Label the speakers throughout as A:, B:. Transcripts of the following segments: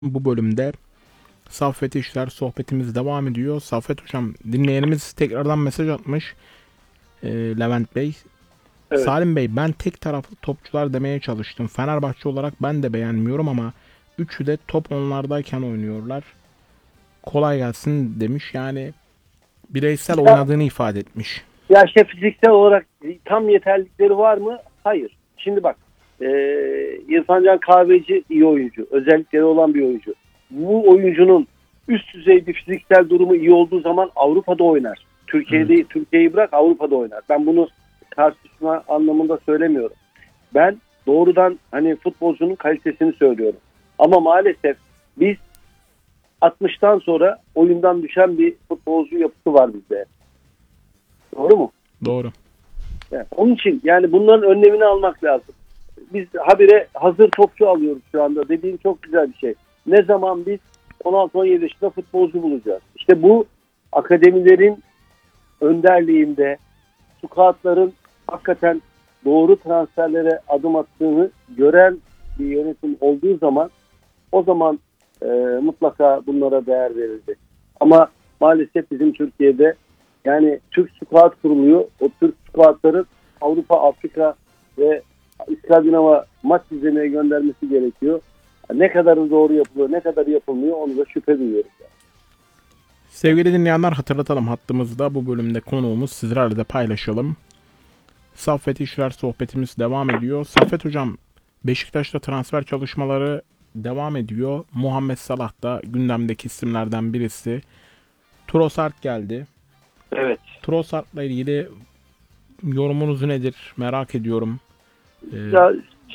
A: Bu bölümde Saffet İşler sohbetimiz devam ediyor. Saffet Hocam, dinleyenimiz tekrardan mesaj atmış. Levent Bey.
B: Evet.
A: Salim Bey, ben tek taraflı topçular demeye çalıştım. Fenerbahçe olarak ben de beğenmiyorum ama üçü de top onlardayken oynuyorlar. Kolay gelsin demiş. Yani bireysel
B: Ya,
A: oynadığını ifade etmiş.
B: ya işte fiziksel olarak tam yeterlilikleri var mı? Hayır. Şimdi bak, e, İrfan Can Kahveci iyi oyuncu. Özellikleri olan bir oyuncu. Bu oyuncunun üst düzey bir fiziksel durumu iyi olduğu zaman Avrupa'da oynar.
A: Evet.
B: Türkiye'yi bırak, Avrupa'da oynar. Ben bunu tartışma anlamında söylemiyorum. Ben doğrudan hani futbolcunun kalitesini söylüyorum. Ama maalesef biz 60'tan sonra oyundan düşen bir futbolcu yapısı var bizde. Doğru mu?
A: Doğru.
B: Yani onun için yani bunların önlemini almak lazım. Biz habire hazır topçu alıyoruz şu anda. Dediğin çok güzel bir şey. Ne zaman biz 16-17 yaşında futbolcu bulacağız? İşte bu akademilerin önderliğinde scoutların hakikaten doğru transferlere adım attığını gören bir yönetim olduğu zaman o zaman mutlaka bunlara değer verildi. Ama maalesef bizim Türkiye'de yani Türk squad kuruluyor. O Türk squadların Avrupa, Afrika ve İskandinav'a maç izlemeye göndermesi gerekiyor. Ne kadarı doğru yapılıyor, ne kadar yapılmıyor onu da şüphe duyuyoruz.
A: Sevgili dinleyenler, hatırlatalım, hattımızda bu bölümde konuğumuz, sizlerle de paylaşalım. Saffet İşler sohbetimiz devam ediyor. Saffet Hocam, Beşiktaş'ta transfer çalışmaları devam ediyor. Muhammed Salah da gündemdeki isimlerden birisi. Trossard geldi.
B: Evet.
A: Trossard'la ilgili yorumunuz nedir? Merak ediyorum. Ee,
B: Ya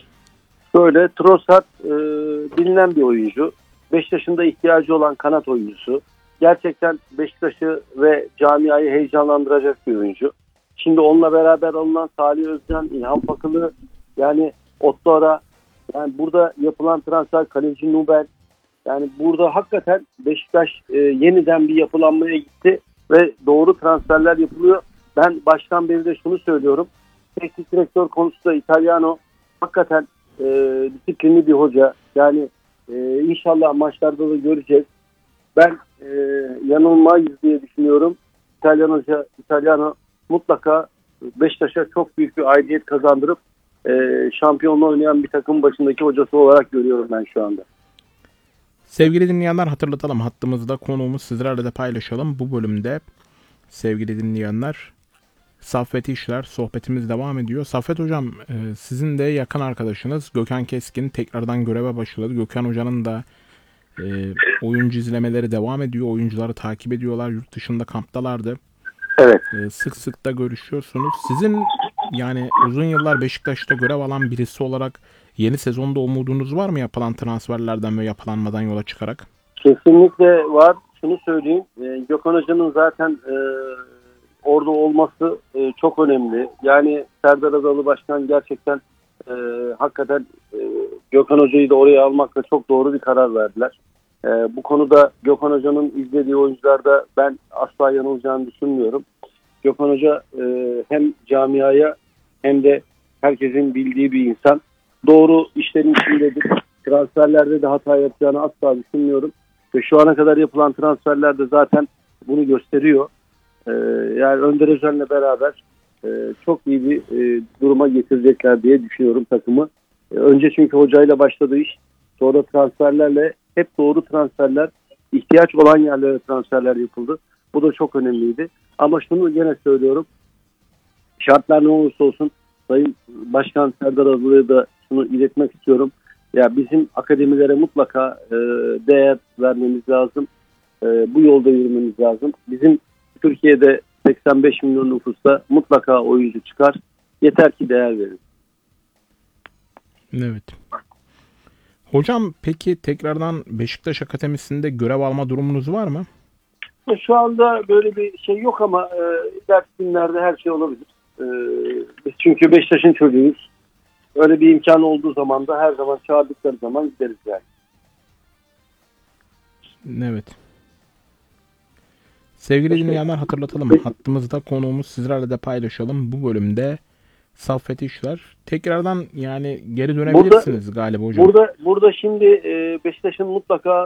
B: şöyle Trossard bilinen bir oyuncu. Beşiktaş'ın da ihtiyacı olan kanat oyuncusu. Gerçekten Beşiktaş'ı ve camiayı heyecanlandıracak bir oyuncu. Şimdi onunla beraber alınan Salih Özcan, İlhan Fakılı, yani Otto, yani burada yapılan transfer kaleci Nubel, yani burada hakikaten Beşiktaş yeniden bir yapılanmaya gitti ve doğru transferler yapılıyor. Ben baştan beri de şunu söylüyorum. Teknik direktör konusunda Italiano hakikaten disiplinli bir hoca. Yani inşallah maçlarda da göreceğiz. Ben yanılmayız diye düşünüyorum. İtalyano mutlaka Beşiktaş'a çok büyük bir aidiyet kazandırıp şampiyonluğu oynayan bir takım başındaki hocası olarak görüyorum ben şu anda.
A: Sevgili dinleyenler, hatırlatalım, hattımızda konuğumuz, sizlerle de paylaşalım. Bu bölümde sevgili dinleyenler, Saffet İşler sohbetimiz devam ediyor. Saffet Hocam, sizin de yakın arkadaşınız Gökhan Keskin tekrardan göreve başladı. Gökhan Hoca'nın da e, oyuncu izlemeleri devam ediyor. Oyuncuları takip ediyorlar. Yurt dışında kamptalardı.
B: Evet.
A: Sık sık da görüşüyorsunuz. Sizin yani uzun yıllar Beşiktaş'ta görev alan birisi olarak yeni sezonda umudunuz var mı, yapılan transferlerden ve yapılanmadan yola çıkarak?
B: Kesinlikle var. Şunu söyleyeyim. Gökhan Hoca'nın zaten orada olması çok önemli. Yani Serdar Adalı Başkan gerçekten e, hakikaten Gökhan Hoca'yı da oraya almakla çok doğru bir karar verdiler. Bu konuda Gökhan Hoca'nın izlediği oyuncularda ben asla yanılacağını düşünmüyorum. Gökhan Hoca hem camiaya hem de herkesin bildiği bir insan. Doğru işlerin içindedir. Transferlerde de hata yapacağını asla düşünmüyorum. Ve şu ana kadar yapılan transferlerde zaten bunu gösteriyor. Ee, Yani Önder Özen'le beraber çok iyi bir duruma getirecekler diye düşünüyorum takımı. Önce çünkü hocayla başladığı iş, sonra transferlerle hep doğru transferler, ihtiyaç olan yerlere transferler yapıldı. Bu da çok önemliydi. Ama şunu gene söylüyorum. Şartlar ne olursa olsun Sayın Başkan Serdar Adalı'ya da şunu iletmek istiyorum. Ya bizim akademilere mutlaka değer vermemiz lazım. Bu yolda yürümemiz lazım. Bizim Türkiye'de 85 milyon nüfusta mutlaka oyuncu çıkar. Yeter ki değer verin.
A: Evet. Hocam, peki tekrardan Beşiktaş Akademisi'nde görev alma durumunuz var mı?
B: Şu anda böyle bir şey yok ama ileriki günlerde her şey olabilir. E, Biz çünkü Beşiktaş'ın çocuğuyuz. Öyle bir imkan olduğu zaman da her zaman çağırdıkları zaman gideriz yani.
A: Evet. Sevgili dinleyenler, hatırlatalım, hattımızda konuğumuz, sizlerle de paylaşalım. Bu bölümde Saffet İşler. Tekrardan yani geri dönebilirsiniz galiba hocam.
B: Burada şimdi Beşiktaş'ın mutlaka